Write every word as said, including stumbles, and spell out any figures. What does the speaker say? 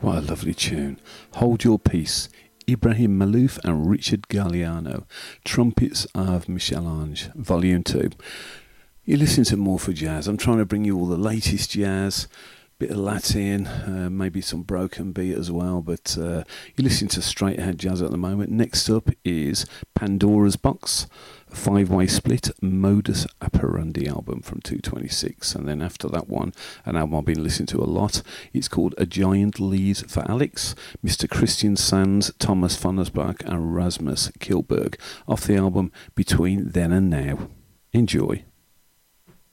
What a lovely tune. Hold Your Peace. Ibrahim Malouf and Richard Galliano. Trumpets of Michel-Ange, Volume two. You listen to More for Jazz. I'm trying to bring you all the latest jazz, bit of Latin, uh, maybe some broken beat as well, but uh, you're listening to straight ahead jazz at the moment. Next up is Pandora's Box, a five-way split Modus Operandi album from two twenty-six, and then after that one, an album I've been listening to a lot. It's called A Giant Leaves for Alex, Mister Christian Sands, Thomas Fonnersbach and Rasmus Kilberg, off the album Between Then and Now. Enjoy.